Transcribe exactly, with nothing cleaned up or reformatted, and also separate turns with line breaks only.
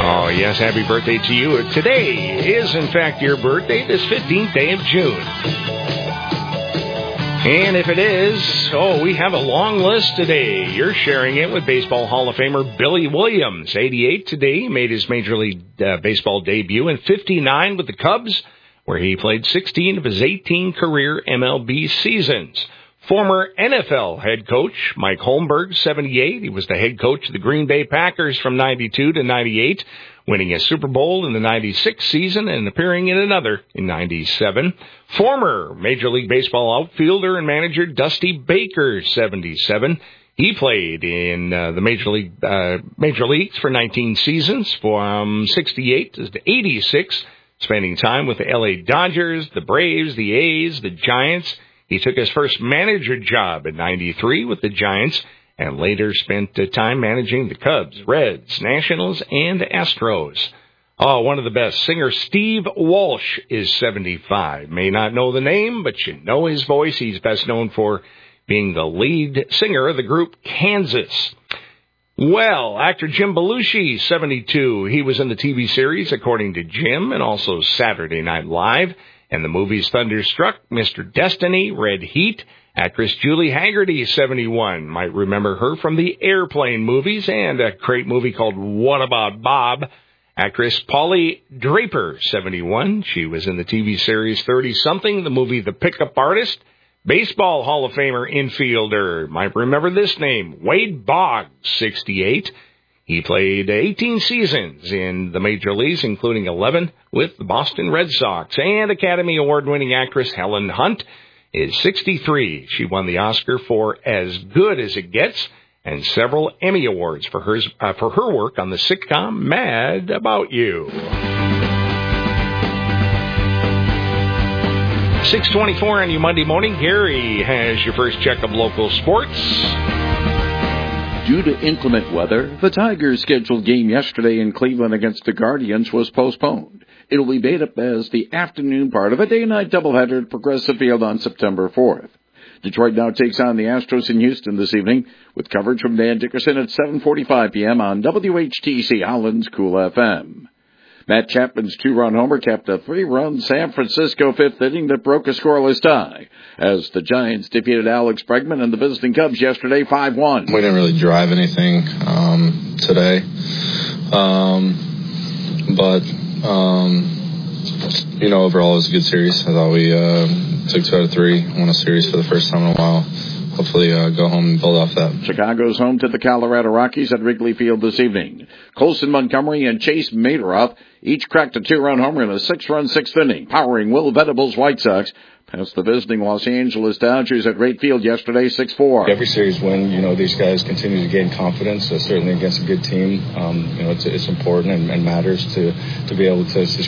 Oh, yes, happy birthday to you. Today is, in fact, your birthday, this fifteenth day of June. And if it is, oh, we have a long list today. You're sharing it with Baseball Hall of Famer Billy Williams. eighty-eight today, made his Major League uh, Baseball debut, and fifty-nine with the Cubs, where he played sixteen of his eighteen career M L B seasons. Former N F L head coach Mike Holmberg, seventy-eight. He was the head coach of the Green Bay Packers from ninety-two to ninety-eight, winning a Super Bowl in the ninety-six season and appearing in another in ninety-seven. Former Major League Baseball outfielder and manager Dusty Baker, seventy-seven. He played in uh, the Major League uh, Major Leagues for nineteen seasons, from sixty-eight to eighty-six, spending time with the L A Dodgers, the Braves, the A's, the Giants. He took his first manager job in ninety-three with the Giants and later spent time managing the Cubs, Reds, Nationals, and Astros. Oh, one of the best. Singer Steve Walsh is seventy-five. May not know the name, but you know his voice. He's best known for being the lead singer of the group Kansas. Well, actor Jim Belushi, seventy-two. He was in the T V series According to Jim and also Saturday Night Live. And the movies Thunderstruck, Mister Destiny, Red Heat. Actress Julie Haggerty, seventy-one. Might remember her from the Airplane movies and a great movie called What About Bob. Actress Polly Draper, seventy-one. She was in the T V series thirty-something, the movie The Pickup Artist. Baseball Hall of Famer infielder. Might remember this name, Wade Boggs, sixty-eight. He played eighteen seasons in the major leagues, including eleven with the Boston Red Sox. And Academy Award-winning actress Helen Hunt is sixty-three. She won the Oscar for As Good as It Gets and several Emmy Awards for, hers, uh, for her work on the sitcom Mad About You. six twenty-four on your Monday morning. Gary has your first check of local sports.
Due to inclement weather, the Tigers' scheduled game yesterday in Cleveland against the Guardians was postponed. It will be made up as the afternoon part of a day-night doubleheader at Progressive Field on September fourth. Detroit now takes on the Astros in Houston this evening, with coverage from Dan Dickerson at seven forty-five p.m. on W H T C Holland's Cool F M. Matt Chapman's two-run homer capped a three-run San Francisco fifth inning that broke a scoreless tie, as the Giants defeated Alex Bregman and the visiting Cubs yesterday five one.
We didn't really drive anything um, today, um, but, um, you know, overall it was a good series. I thought we uh, took two out of three, won a series for the first time in a while. Hopefully uh, go home and build off that.
Chicago's home to the Colorado Rockies at Wrigley Field this evening. Colson Montgomery and Chase Maderoff each cracked a two-run homer in a six-run sixth inning, powering Will Venables' White Sox past the visiting Los Angeles Dodgers at Wright Field yesterday six four.
Every series win, you know, these guys continue to gain confidence, uh, certainly against a good team. Um, you know, it's, it's important and, and matters to, to be able to, to